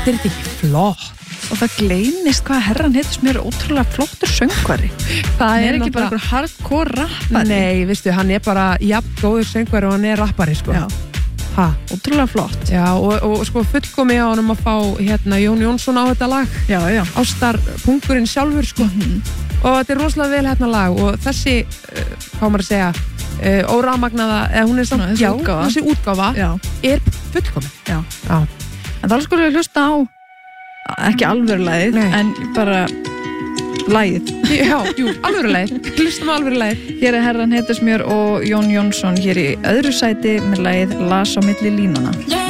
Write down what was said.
Þetta ekki flott. Og það gleymist hvað herran heitir mér ótrúlega flottur söngvari. Það er ekki bara einhver hardcore rappari. Nei, veistu, hann er bara jafn góður söngvari og hann er rappari, sko. Já. Ha. Ótrúlega flott. Já, og sko fullkomi á honum að fá Jón Jónsson á þetta lag. Já. Ástarpungurinn sjálfur, sko. Og þetta er rosalega vel hérna lag og þessi, hvað maður að segja, órafmagnaða, eða hún er samt, þessi útgáfa er fullkomin. Já. En þá skulum við hlusta á ekki alvörulagið, en bara lagið. Já, alvörulagið. Hlustum á alvörulagið. Hér er herran Heitismjör og Jón Jónsson hér í öðru sæti með lagið Las á milli línuna.